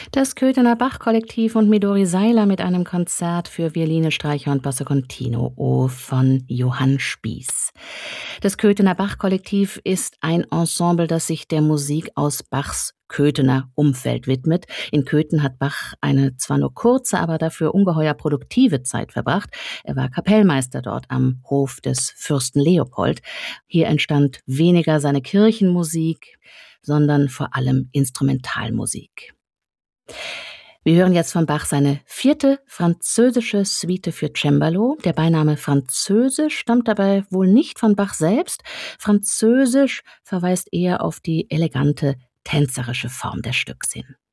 Das Köthener Bach-Kollektiv und Midori Seiler mit einem Konzert für Violine, Streicher und Basso Continuo von Johann Spieß. Das Köthener Bach-Kollektiv ist ein Ensemble, das sich der Musik aus Bachs Köthener Umfeld widmet. In Köthen hat Bach eine zwar nur kurze, aber dafür ungeheuer produktive Zeit verbracht. Er war Kapellmeister dort am Hof des Fürsten Leopold. Hier entstand weniger seine Kirchenmusik, sondern vor allem Instrumentalmusik. Wir hören jetzt von Bach seine 4. französische Suite für Cembalo. Der Beiname Französisch stammt dabei wohl nicht von Bach selbst. Französisch verweist eher auf die elegante, tänzerische Form des Stücks hin.